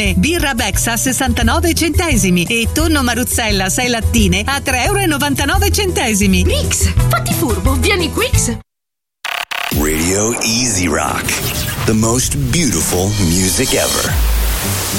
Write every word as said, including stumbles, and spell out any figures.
Birra Bex a sessantanove centesimi e tonno Maruzzella sei lattine a tre e novantanove centesimi. Rix, fatti furbo, vieni Quix. Radio Easy Rock, the most beautiful music ever.